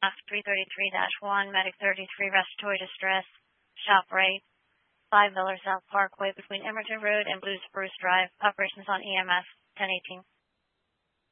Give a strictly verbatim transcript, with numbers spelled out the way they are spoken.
three thirty-three dash one, Medic thirty-three, respiratory distress, shop rate, five Miller South Parkway between Emerson Road and Blue Spruce Drive. Operations on E M S ten eighteen.